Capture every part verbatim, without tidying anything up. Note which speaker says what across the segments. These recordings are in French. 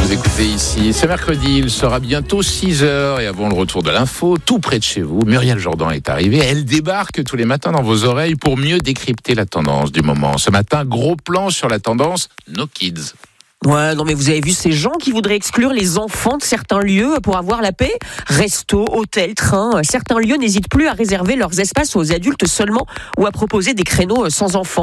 Speaker 1: nous écoutez ici. C'est mercredi, il sera bientôt six heures et avant le retour de l'info, tout près de chez vous, Muriel Jourdan est arrivée. Elle débarque tous les matins dans vos oreilles pour mieux décrypter la tendance du moment. Ce matin, gros plan sur la tendance No Kids.
Speaker 2: Ouais, non mais vous avez vu ces gens qui voudraient exclure les enfants de certains lieux pour avoir la paix ? Resto, hôtel, train, certains lieux n'hésitent plus à réserver leurs espaces aux adultes seulement ou à proposer des créneaux sans enfants.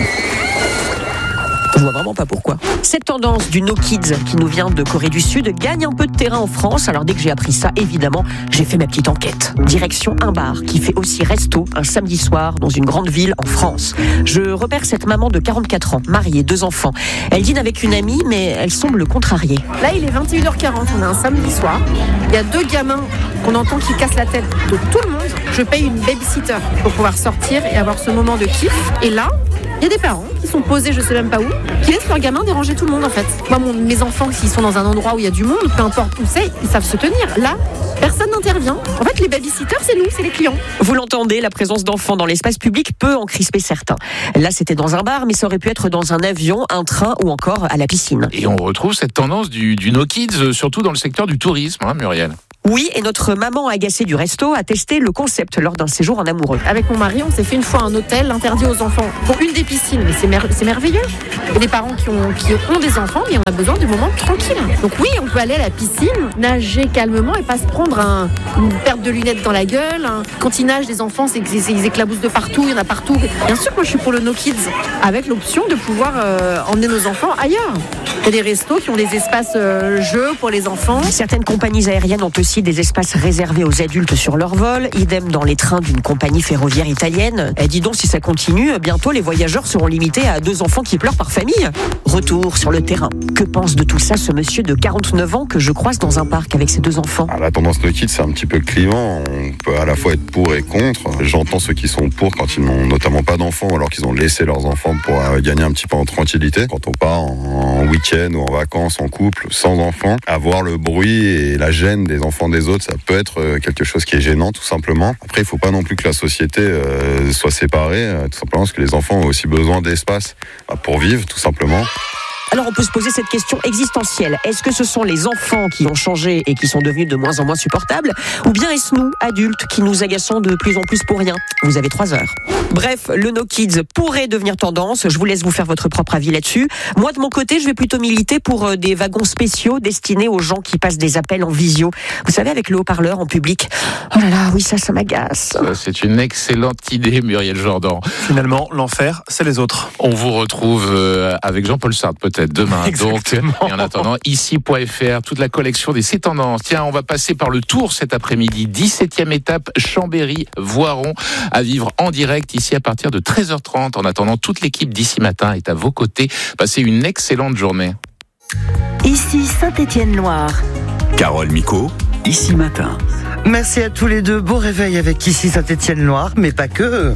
Speaker 2: Je vois vraiment pas pourquoi. Cette tendance du No Kids qui nous vient de Corée du Sud gagne un peu de terrain en France. Alors dès que j'ai appris ça, évidemment, j'ai fait ma petite enquête. Direction un bar qui fait aussi resto un samedi soir dans une grande ville en France. Je repère cette maman de quarante-quatre ans, mariée, deux enfants. Elle dîne avec une amie, mais elle semble contrariée.
Speaker 3: Là, il est vingt et une heures quarante, on est un samedi soir. Il y a deux gamins qu'on entend qui cassent la tête de tout le monde. Je paye une babysitter pour pouvoir sortir et avoir ce moment de kiff. Et là, il y a des parents qui sont posés, je sais même pas où, qui laissent leurs gamins déranger tout le monde en fait. Moi, mon, mes enfants, s'ils sont dans un endroit où il y a du monde, peu importe où c'est, ils savent se tenir. Là, personne n'intervient. En fait, les babysitters, c'est nous, c'est les clients.
Speaker 2: Vous l'entendez, la présence d'enfants dans l'espace public peut en crisper certains. Là, c'était dans un bar, mais ça aurait pu être dans un avion, un train ou encore à la piscine.
Speaker 1: Et on retrouve cette tendance du, du No Kids, surtout dans le secteur du tourisme, hein, Muriel.
Speaker 2: Oui, et notre maman agacée du resto a testé le concept lors d'un séjour en amoureux.
Speaker 3: Avec mon mari, on s'est fait une fois un hôtel interdit aux enfants. Pour une des piscines, mais c'est, mer- c'est merveilleux. Il y a des parents qui ont, qui ont des enfants, mais on a besoin du moment tranquille. Donc oui, on peut aller à la piscine, nager calmement et pas se prendre un, une perte de lunettes dans la gueule. Hein. Quand ils nagent, les enfants, c'est qu'ils éclaboussent de partout, il y en a partout. Bien sûr, moi je suis pour le No Kids, avec l'option de pouvoir euh, emmener nos enfants ailleurs. Il y a des restos qui ont des espaces euh, jeux pour les enfants.
Speaker 2: Certaines compagnies aériennes ont aussi des espaces réservés aux adultes sur leur vol, idem dans les trains d'une compagnie ferroviaire italienne. Et dis donc, si ça continue, bientôt les voyageurs seront limités à deux enfants qui pleurent par famille. Retour sur le terrain. Que pense de tout ça ce monsieur de quarante-neuf ans que je croise dans un parc avec ses deux enfants ?
Speaker 4: Ah, la tendance No Kids, c'est un petit peu clivant. On peut à la fois être pour et contre. J'entends ceux qui sont pour quand ils n'ont notamment pas d'enfants, alors qu'ils ont laissé leurs enfants pour gagner un petit peu en tranquillité. Quand on part en week-end ou en vacances en couple, sans enfants, avoir le bruit et la gêne des enfants des autres, ça peut être quelque chose qui est gênant, tout simplement. Après, il ne faut pas non plus que la société euh, soit séparée, euh, tout simplement parce que les enfants ont aussi besoin d'espace bah, pour vivre, tout simplement.
Speaker 2: Alors on peut se poser cette question existentielle. Est-ce que ce sont les enfants qui ont changé et qui sont devenus de moins en moins supportables ? Ou bien est-ce nous, adultes, qui nous agaçons de plus en plus pour rien ? Vous avez trois heures. Bref, le No Kids pourrait devenir tendance. Je vous laisse vous faire votre propre avis là-dessus. Moi, de mon côté, je vais plutôt militer pour des wagons spéciaux destinés aux gens qui passent des appels en visio. Vous savez, avec le haut-parleur en public. Oh là là, oui, ça, ça m'agace.
Speaker 1: Ça, c'est une excellente idée, Muriel Jourdan.
Speaker 5: Finalement, l'enfer, c'est les autres.
Speaker 1: On vous retrouve euh, avec Jean-Paul Sartre peut-être demain.
Speaker 5: Exactement.
Speaker 1: Donc, et en attendant, ici point f r, toute la collection des C'est Tendances. Tiens, on va passer par le Tour cet après-midi. dix-septième étape, Chambéry-Voiron, à vivre en direct ici à partir de treize heures trente. En attendant, toute l'équipe d'Ici Matin est à vos côtés. Passez une excellente journée.
Speaker 6: Ici Saint-Étienne-Loire.
Speaker 7: Carole Micot, Ici Matin.
Speaker 8: Merci à tous les deux. Beau réveil avec Ici Saint-Étienne-Loire, mais pas que.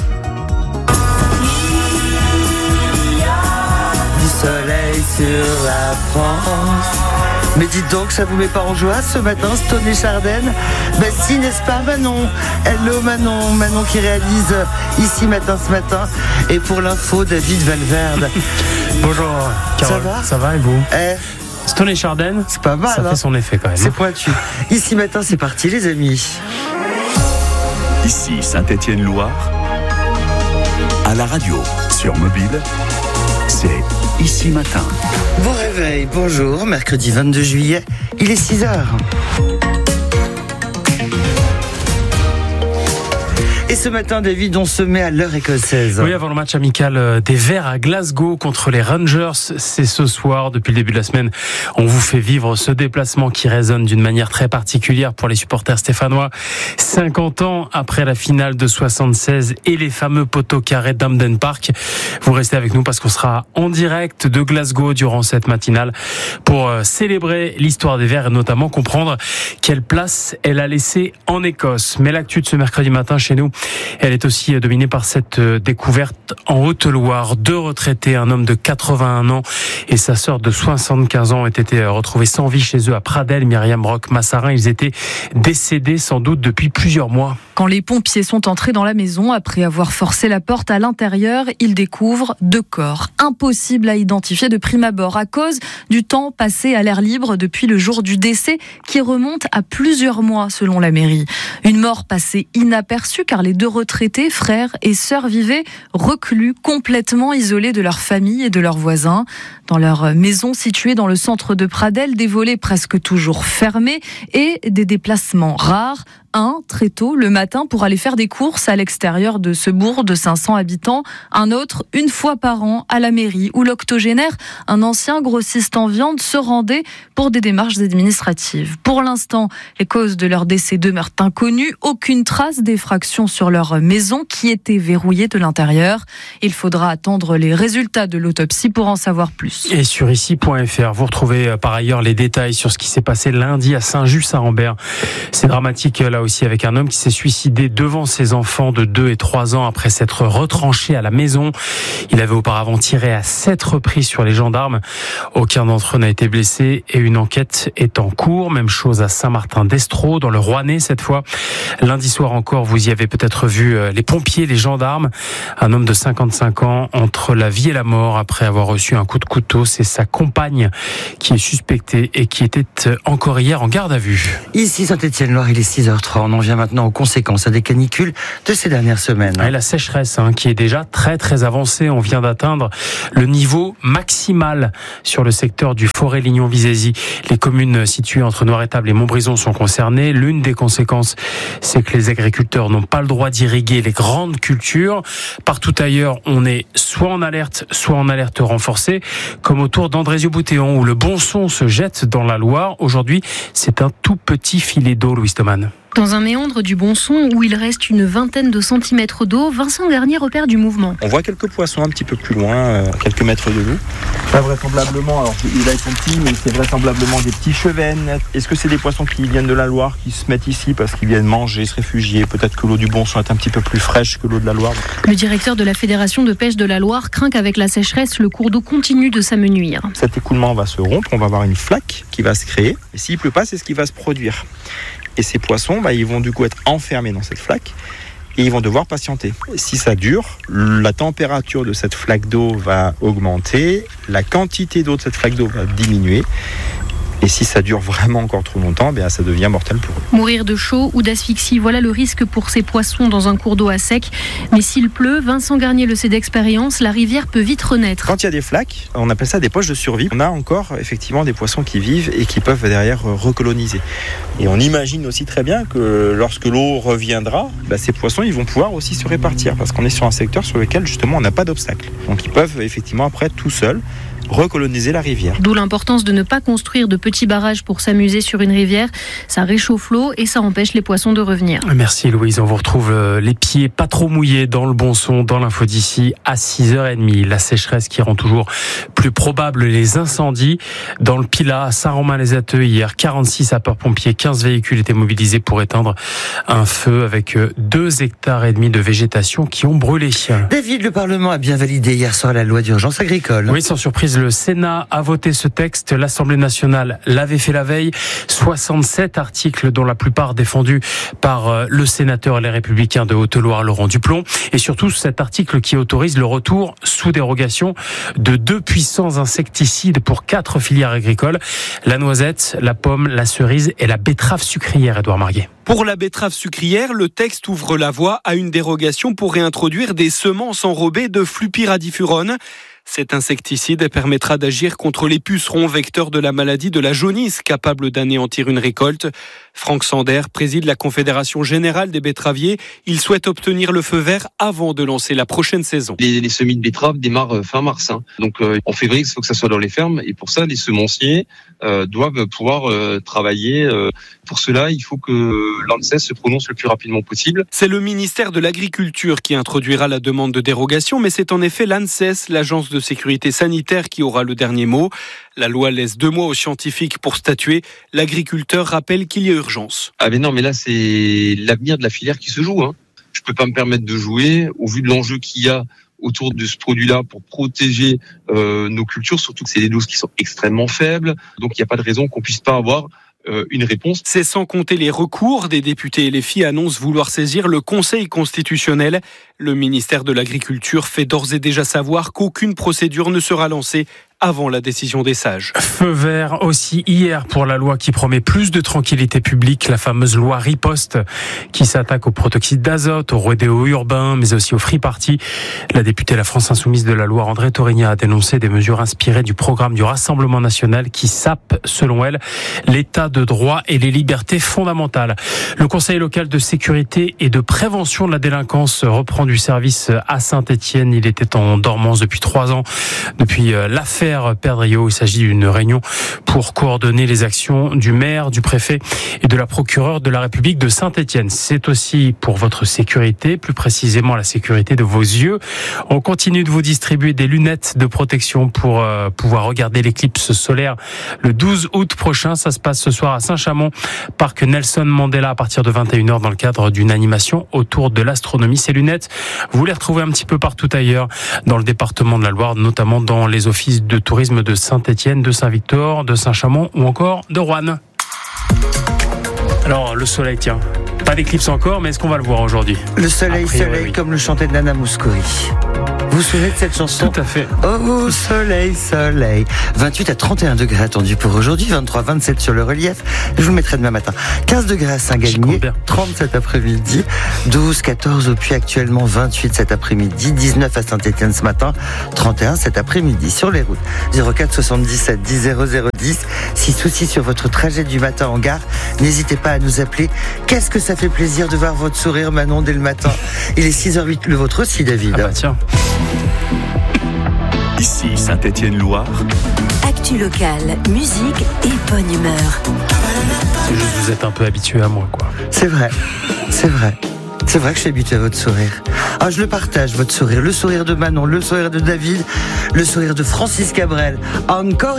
Speaker 8: Du soleil sur la France. Mais dites donc, ça vous met pas en joie ce matin, Stone et Chardin ? Ben si, n'est-ce pas Manon ? Hello Manon, Manon qui réalise Ici Matin ce matin. Et pour l'info, David Valverde.
Speaker 5: Bonjour, Carole.
Speaker 8: Ça va ?
Speaker 5: Ça va et vous ?
Speaker 8: Eh,
Speaker 5: Stone et Chardin,
Speaker 8: c'est pas mal,
Speaker 5: ça
Speaker 8: hein ?
Speaker 5: fait son effet quand même.
Speaker 8: C'est pointu. Ici Matin, c'est parti les amis.
Speaker 7: Ici Saint-Étienne-Loire. À la radio, sur mobile, c'est Ici Matin.
Speaker 8: Bon réveil, bonjour, mercredi vingt-deux juillet, il est six heures. Et ce matin, David, on se met à l'heure écossaise.
Speaker 5: Oui, avant le match amical des Verts à Glasgow contre les Rangers, c'est ce soir. Depuis le début de la semaine, on vous fait vivre ce déplacement qui résonne d'une manière très particulière pour les supporters stéphanois. cinquante ans après la finale de soixante-seize et les fameux poteaux carrés d'Hampden Park. Vous restez avec nous parce qu'on sera en direct de Glasgow durant cette matinale pour célébrer l'histoire des Verts et notamment comprendre quelle place elle a laissée en Écosse. Mais l'actu de ce mercredi matin chez nous, Elle est aussi dominée par cette découverte en Haute-Loire. Deux retraités, un homme de quatre-vingt-un ans et sa sœur de soixante-quinze ans ont été retrouvés sans vie chez eux à Pradelles, Myriam Brock-Massarin. Ils étaient décédés sans doute depuis plusieurs mois.
Speaker 9: Quand les pompiers sont entrés dans la maison, après avoir forcé la porte à l'intérieur, ils découvrent deux corps. Impossible à identifier de prime abord à cause du temps passé à l'air libre depuis le jour du décès qui remonte à plusieurs mois selon la mairie. Une mort passée inaperçue car les deux retraités, frères et sœurs, vivaient reclus, complètement isolés de leur famille et de leurs voisins. Dans leur maison située dans le centre de Pradelles, des volets presque toujours fermés et des déplacements rares. Un, très tôt, le matin, pour aller faire des courses à l'extérieur de ce bourg de cinq cents habitants. Un autre, une fois par an, à la mairie, où l'octogénaire, un ancien grossiste en viande, se rendait pour des démarches administratives. Pour l'instant, les causes de leur décès demeurent inconnues. Aucune trace d'effraction sur leur maison qui était verrouillée de l'intérieur. Il faudra attendre les résultats de l'autopsie pour en savoir plus.
Speaker 5: Et sur ici point f r, vous retrouvez par ailleurs les détails sur ce qui s'est passé lundi à Saint-Just-Saint-Rambert. C'est dramatique là aussi avec un homme qui s'est suicidé devant ses enfants de deux et trois ans après s'être retranché à la maison. Il avait auparavant tiré à sept reprises sur les gendarmes. Aucun d'entre eux n'a été blessé et une enquête est en cours. Même chose à Saint-Martin-d'Estreaux, dans le Rouennais cette fois. Lundi soir encore, vous y avez peut-être vu les pompiers, les gendarmes. Un homme de cinquante-cinq ans entre la vie et la mort après avoir reçu un coup de couteau. C'est sa compagne qui est suspectée et qui était encore hier en garde à vue.
Speaker 8: Ici Saint-Étienne-Loire, il est six heures trente. On en vient maintenant aux conséquences des canicules de ces dernières semaines.
Speaker 5: Et la sécheresse hein, qui est déjà très très avancée. On vient d'atteindre le niveau maximal sur le secteur du Forêt-Lignon-Vizézy. Les communes situées entre Noiretable et Montbrison sont concernées. L'une des conséquences, c'est que les agriculteurs n'ont pas le droit d'irriguer les grandes cultures. Partout ailleurs, on est soit en alerte, soit en alerte renforcée, comme autour d'Andrézieux-Boutéon, où le Bonson se jette dans la Loire. Aujourd'hui, c'est un tout petit filet d'eau, Louis Thoman.
Speaker 10: Dans un méandre du Bonson où il reste une vingtaine de centimètres d'eau, Vincent Garnier repère du mouvement.
Speaker 11: On voit quelques poissons un petit peu plus loin, euh, quelques mètres de nous. Pas vraisemblablement, alors là ils sont petits, mais c'est vraisemblablement des petits chevennes. Est-ce que c'est des poissons qui viennent de la Loire, qui se mettent ici parce qu'ils viennent manger, se réfugier? Peut-être que l'eau du Bonson est un petit peu plus fraîche que l'eau de la Loire.
Speaker 10: Le directeur de la Fédération de pêche de la Loire craint qu'avec la sécheresse, le cours d'eau continue de s'amenuire.
Speaker 11: Cet écoulement va se rompre, on va avoir une flaque qui va se créer. Et s'il pleut pas, c'est ce qui va se produire. Et ces poissons, bah, ils vont du coup être enfermés dans cette flaque et ils vont devoir patienter. Si ça dure, la température de cette flaque d'eau va augmenter, la quantité d'eau de cette flaque d'eau va diminuer. Et si ça dure vraiment encore trop longtemps, bien ça devient mortel pour eux.
Speaker 10: Mourir de chaud ou d'asphyxie, voilà le risque pour ces poissons dans un cours d'eau à sec. Mais s'il pleut, Vincent Garnier le sait d'expérience, la rivière peut vite renaître.
Speaker 11: Quand il y a des flaques, on appelle ça des poches de survie. On a encore effectivement des poissons qui vivent et qui peuvent derrière recoloniser. Et on imagine aussi très bien que lorsque l'eau reviendra, bah, ces poissons ils vont pouvoir aussi se répartir parce qu'on est sur un secteur sur lequel justement on n'a pas d'obstacle. Donc ils peuvent effectivement après tout seuls recoloniser la rivière.
Speaker 10: D'où l'importance de ne pas construire de petits barrages pour s'amuser sur une rivière. Ça réchauffe l'eau et ça empêche les poissons de revenir.
Speaker 5: Merci Louise. On vous retrouve les pieds pas trop mouillés dans le Bonson, dans l'info d'ici à six heures trente. La sécheresse qui rend toujours plus probable les incendies. Dans le Pilat, à Saint-Romain-les-Atteux, hier, quarante-six sapeurs-pompiers, quinze véhicules étaient mobilisés pour éteindre un feu avec deux hectares et demi de végétation qui ont brûlé.
Speaker 8: David, le Parlement a bien validé hier soir la loi d'urgence agricole.
Speaker 5: Oui, sans surprise. Le Sénat a voté ce texte. L'Assemblée nationale l'avait fait la veille. soixante-sept articles, dont la plupart défendus par le sénateur et les Républicains de Haute-Loire, Laurent Duplon. Et surtout, cet article qui autorise le retour sous dérogation de deux puissants insecticides pour quatre filières agricoles. La noisette, la pomme, la cerise et la betterave sucrière, Édouard Marguet.
Speaker 12: Pour la betterave sucrière, le texte ouvre la voie à une dérogation pour réintroduire des semences enrobées de flupyradifurone. Cet insecticide permettra d'agir contre les pucerons vecteurs de la maladie de la jaunisse, capable d'anéantir une récolte. Franck Sander préside la Confédération Générale des Betteraviers. Il souhaite obtenir le feu vert avant de lancer la prochaine saison.
Speaker 13: Les, les semis de betteraves démarrent fin mars. Hein. Donc euh, en février, il faut que ça soit dans les fermes. Et pour ça, les semenciers euh, doivent pouvoir euh, travailler. Euh, pour cela, il faut que l'ANSES se prononce le plus rapidement possible.
Speaker 12: C'est le ministère de l'Agriculture qui introduira la demande de dérogation, mais c'est en effet l'ANSES, l'agence de sécurité sanitaire, qui aura le dernier mot. La loi laisse deux mois aux scientifiques pour statuer. L'agriculteur rappelle qu'il y a urgence.
Speaker 13: Ah mais non, mais là c'est l'avenir de la filière qui se joue. Hein. Je peux pas me permettre de jouer au vu de l'enjeu qu'il y a autour de ce produit-là pour protéger euh, nos cultures, surtout que c'est des doses qui sont extrêmement faibles. Donc il n'y a pas de raison qu'on puisse pas avoir euh, une réponse.
Speaker 12: C'est sans compter les recours. Des députés L F I annoncent vouloir saisir le Conseil constitutionnel. Le ministère de l'Agriculture fait d'ores et déjà savoir qu'aucune procédure ne sera lancée avant la décision des sages.
Speaker 5: Feu vert aussi hier pour la loi qui promet plus de tranquillité publique, la fameuse loi Riposte qui s'attaque au protoxyde d'azote, au rodéo urbain, mais aussi au free party. La députée La France Insoumise de la Loire, André Torigna, a dénoncé des mesures inspirées du programme du Rassemblement national qui sape, selon elle, l'état de droit et les libertés fondamentales. Le Conseil local de sécurité et de prévention de la délinquance reprend du service à Saint-Étienne. Il était en dormance depuis trois ans, depuis l'affaire Perdriau. Il s'agit d'une réunion pour coordonner les actions du maire, du préfet et de la procureure de la République de Saint-Étienne. C'est aussi pour votre sécurité, plus précisément la sécurité de vos yeux. On continue de vous distribuer des lunettes de protection pour euh, pouvoir regarder l'éclipse solaire le douze août prochain. Ça se passe ce soir à Saint-Chamond, parc Nelson Mandela, à partir de vingt et une heures dans le cadre d'une animation autour de l'astronomie. Ces lunettes, vous les retrouvez un petit peu partout ailleurs dans le département de la Loire, notamment dans les offices de tourisme de Saint-Étienne, de Saint-Victor, de Saint-Chamond ou encore de Roanne. Alors, le soleil, tiens. Pas d'éclipse encore, mais est-ce qu'on va le voir aujourd'hui ?
Speaker 8: Le soleil,
Speaker 5: priori,
Speaker 8: soleil,
Speaker 5: oui.
Speaker 8: comme le chantait Nana Mouskouri. Vous vous souvenez de cette chanson ?
Speaker 5: Tout à fait.
Speaker 8: Oh, soleil, soleil. vingt-huit à trente et un degrés attendus pour aujourd'hui, vingt-trois, vingt-sept sur le relief. Je vous mettrai demain matin. quinze degrés à Saint-Galmier, trente cet après-midi, douze, quatorze au Puy actuellement, vingt-huit cet après-midi, dix-neuf à Saint-Étienne ce matin, trente et un cet après-midi sur les routes. zéro quatre soixante-dix-sept dix zéro zéro dix. Si souci sur votre trajet du matin en gare, n'hésitez pas à nous appeler. Qu'est-ce que ça fait plaisir de voir votre sourire, Manon, dès le matin. Il est six heures huit, le vôtre aussi, David.
Speaker 5: Ah bah tiens.
Speaker 7: Ici Saint-Étienne-Loire.
Speaker 6: Actu locale, musique et bonne humeur.
Speaker 5: C'est juste que vous êtes un peu habitué à moi, quoi.
Speaker 8: C'est vrai, c'est vrai. C'est vrai que je suis habitué à votre sourire. Ah, je le partage, votre sourire. Le sourire de Manon, le sourire de David, le sourire de Francis Cabrel. Encore